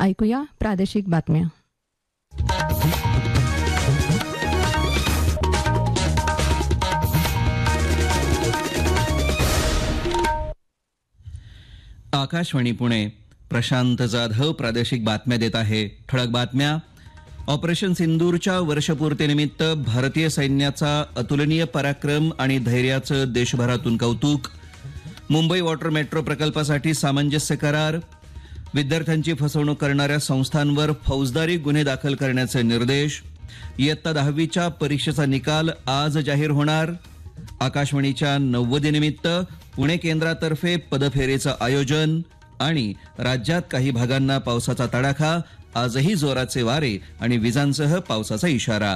ऐकूया प्रादेशिक बातम्या. आकाशवाणी पुणे. प्रशांत जाधव प्रादेशिक बातम्या देत आहे. ठळक बातम्या. ऑपरेशन सिंदूरच्या वर्षपूर्तीनिमित्त भारतीय सैन्याचा अतुलनीय पराक्रम आणि धैर्याचं देशभरातून कौतुक. मुंबई वॉटर मेट्रो प्रकल्पासाठी सामंजस्य करार. विद्यार्थ्यांची फसवणूक करणाऱ्या संस्थांवर फौजदारी गुन्हे दाखल करण्याचे निर्देश. इयत्ता 10वीच्या परीक्षेचा निकाल आज जाहीर होणार. आकाशवाणीच्या 90निमित्त पुणे केंद्रातर्फे पदफेरीचं आयोजन. आणि राज्यात काही भागांना पावसाचा तडाखा. आजही जोराचे वारे आणि विजांसह पावसाचा इशारा.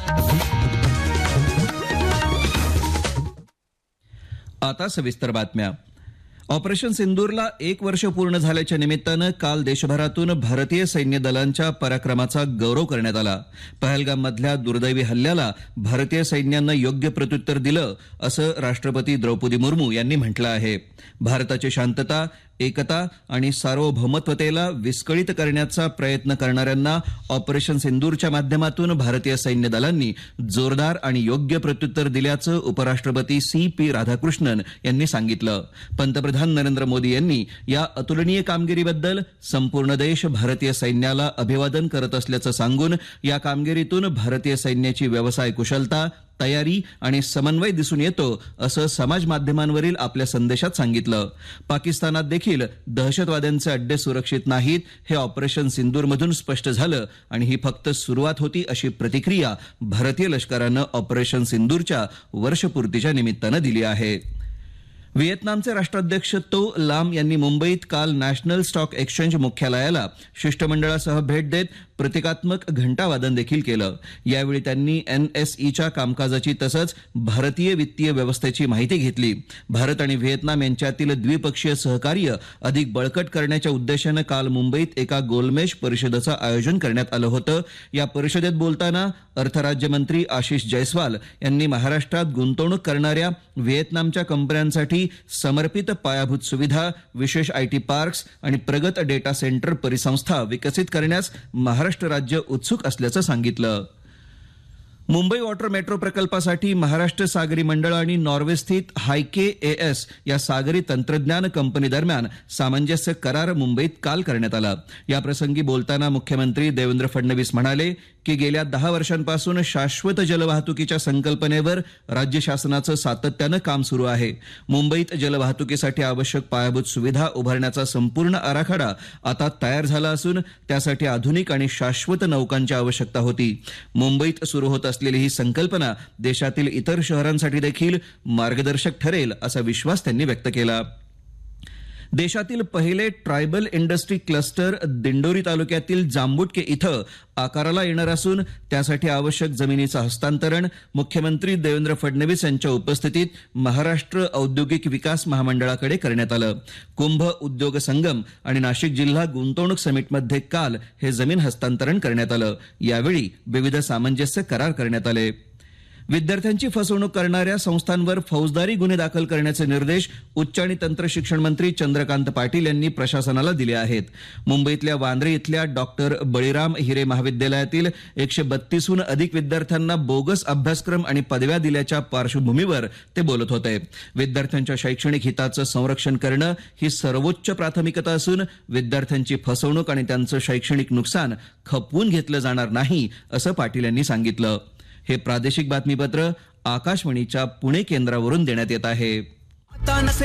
आता सविस्तर बातम्या. ऑपरेशन सिंदूरला 1 वर्ष पूर्ण झाल्याच्या निमित्तानं काल देशभरातून भारतीय सैन्य दलांच्या पराक्रमाचा गौरव करण्यात आला. पहलगाममधल्या दुर्दैवी हल्ल्याला भारतीय सैन्यानं योग्य प्रत्युत्तर दिलं असं राष्ट्रपती द्रौपदी मुर्मू यांनी म्हटलं आहे. भारताची शांतता, एकता आणि सार्वभौमत्वतेला विस्कळीत करण्याचा प्रयत्न करणाऱ्यांना ऑपरेशन सिंदूरच्या माध्यमातून भारतीय सैन्य दलांनी जोरदार आणि योग्य प्रत्युत्तर दिल्याचं उपराष्ट्रपती CP राधाकृष्णन यांनी सांगितलं. पंतप्रधान नरेंद्र मोदी यांनी या अतुलनीय कामगिरीबद्दल संपूर्ण देश भारतीय सैन्याला अभिवादन करत असल्याचं सांगून या कामगिरीतून भारतीय सैन्याची व्यवसाय कुशलता, तयारी आणि समन्वय दिसून येतो असं समाज माध्यमांवरील आपल्या संदेशात सांगितलं. पाकिस्तानात देखील दहशतवाद्यांचे अड्डे सुरक्षित नाहीत हे ऑपरेशन सिंदूरमधून स्पष्ट झालं आणि ही फक्त सुरुवात होती अशी प्रतिक्रिया भारतीय लष्करानं ऑपरेशन सिंदूरच्या वर्षपूर्तीच्या निमित्तानं दिली आहे. व्हिएतनामचे राष्ट्राध्यक्ष तो लाम यांनी मुंबईत काल नॅशनल स्टॉक एक्सचेंज मुख्यालयाला शिष्टमंडळासह भेट देत प्रतिकात्मक घंटावादन देखील केलं. यावेळी त्यांनी NSEच्या कामकाजाची तसंच भारतीय वित्तीय व्यवस्थेची माहिती घेतली. भारत आणि व्हिएतनाम यांच्यातील द्विपक्षीय सहकार्य अधिक बळकट करण्याच्या उद्देशानं काल मुंबईत एका गोलमेज परिषदेचं आयोजन करण्यात आलं होतं. या परिषदेत बोलताना अर्थराज्यमंत्री आशिष जयस्वाल यांनी महाराष्ट्रात गुंतवणूक करणाऱ्या व्हिएतनामच्या कंपन्यांसाठी समर्पित पायाभूत सुविधा, विशेष IT पार्क्स आणि प्रगत डेटा सेंटर परिसंस्था विकसित करण्यास महाराष्ट्र राज्य उत्सुक असल्याचं सांगितलं. मुंबई वॉटर मेट्रो प्रकल्पासाठी महाराष्ट्र सागरी मंडळ आणि नॉर्वेस्थित हायके AS या सागरी तंत्रज्ञान कंपनी दरम्यान सामंजस्य करार मुंबईत काल करण्यात आला. याप्रसंगी बोलताना मुख्यमंत्री देवेंद्र फडणवीस म्हणाले की गेल्या 10 वर्षांपासून शाश्वत जलवाहतुकीच्या संकल्पनेवर राज्य शासनाचं सातत्यानं काम सुरू आहे. मुंबईत जलवाहतुकीसाठी आवश्यक पायाभूत सुविधा उभारण्याचा संपूर्ण आराखडा आता तयार झाला असून त्यासाठी आधुनिक आणि शाश्वत नौकांची आवश्यकता होती. मुंबईत सुरू होत असलेली ही संकल्पना देशातील इतर शहरांसाठी देखील मार्गदर्शक ठरेल असा विश्वास त्यांनी व्यक्त केला. देशातील पहिले ट्रायबल इंडस्ट्री क्लस्टर दिंडोरी तालुक्यातील जांबुटके इथं आकाराला येणार असून त्यासाठी आवश्यक जमिनीचं हस्तांतरण मुख्यमंत्री देवेंद्र फडणवीस यांच्या उपस्थितीत महाराष्ट्र औद्योगिक विकास महामंडळाकडे करण्यात आलं. कुंभ उद्योग संगम आणि नाशिक जिल्हा गुंतवणूक समिटमध्ये काल हे जमीन हस्तांतरण करण्यात आलं. यावेळी विविध सामंजस्य करार करण्यात आले. विद्यार्थ्यांची फसवणूक करणाऱ्या संस्थांवर फौजदारी गुन्हे दाखल करण्याचे निर्देश उच्च आणि तंत्र शिक्षण मंत्री चंद्रकांत पाटील यांनी प्रशासनाला दिले आहेत. मुंबईतल्या वांद्रे इथल्या डॉक्टर बळीराम हिरे महाविद्यालयातील 132हून अधिक विद्यार्थ्यांना बोगस अभ्यासक्रम आणि पदव्या दिल्याच्या पार्श्वभूमीवर ते बोलत होते. विद्यार्थ्यांच्या शैक्षणिक हिताचं संरक्षण करणं ही सर्वोच्च प्राथमिकता असून विद्यार्थ्यांची फसवणूक आणि त्यांचं शैक्षणिक नुकसान खपवून घेतलं जाणार नाही असं पाटील यांनी सांगितलं. हे प्रादेशिक बातमीपत्र आकाशवाणीच्या पुणे केंद्रावरून देण्यात येत आहे.